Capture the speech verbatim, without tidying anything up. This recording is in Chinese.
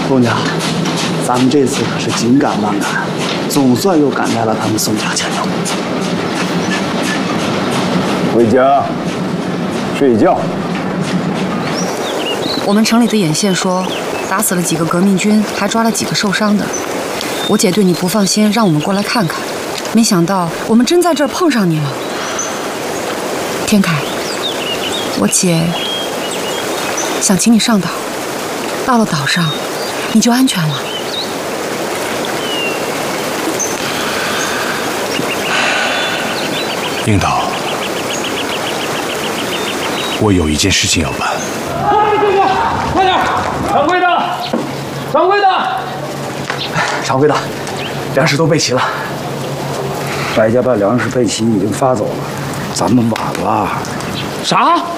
姑娘，咱们这次可是紧赶慢赶，总算又赶在了他们宋家前头。 回家睡觉。 我们城里的眼线说，打死了几个革命军，还抓了几个受伤的。我姐对你不放心，让我们过来看看。没想到我们真在这儿碰上你了。天凯，我姐想请你上岛，到了岛上你就安全了。 领导，我有一件事情要办。 快点，快点！掌柜的，掌柜的， 掌柜的，粮食都备齐了。 白家把粮食备齐，已经发走了，咱们晚了。 啥？